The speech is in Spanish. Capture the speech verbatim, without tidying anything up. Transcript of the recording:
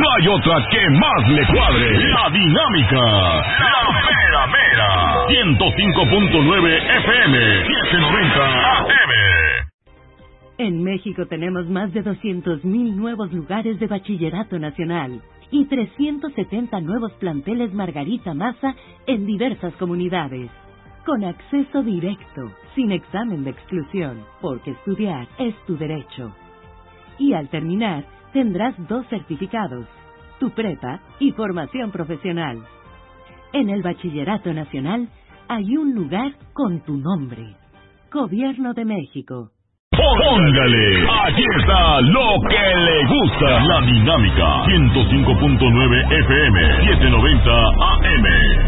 no hay otra que más le cuadre. La Dinámica, la mera mera. ciento cinco punto nueve F M, setecientos noventa A M. En México tenemos más de doscientos mil nuevos lugares de bachillerato nacional y trescientos setenta nuevos planteles Margarita Maza en diversas comunidades. Con acceso directo, sin examen de exclusión, porque estudiar es tu derecho. Y al terminar, tendrás dos certificados, tu prepa y formación profesional. En el Bachillerato Nacional hay un lugar con tu nombre. Gobierno de México. Póngale, aquí está lo que le gusta. La Dinámica, ciento cinco punto nueve F M, setecientos noventa A M.